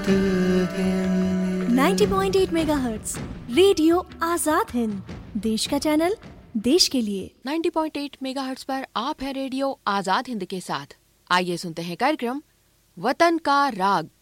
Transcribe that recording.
90.8 megahertz radio Azad Hind, देश का channel, देश के लिए। 90.8 मेगाहर्ट्ज पर आप हैं रेडियो आजाद हिंद के साथ। आइए सुनते हैं कार्यक्रम वतन का राग।